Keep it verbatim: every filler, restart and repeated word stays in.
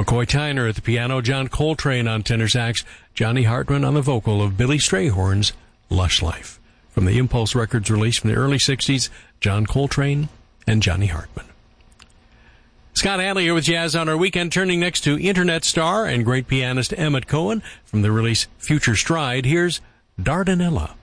McCoy Tyner at the piano, John Coltrane on tenor sax, Johnny Hartman on the vocal of Billy Strayhorn's Lush Life. From the Impulse Records release from the early sixties, John Coltrane and Johnny Hartman. Scott Hadley here with Jazz on our weekend, turning next to Internet star and great pianist Emmett Cohen from the release Future Stride. Here's Dardanella.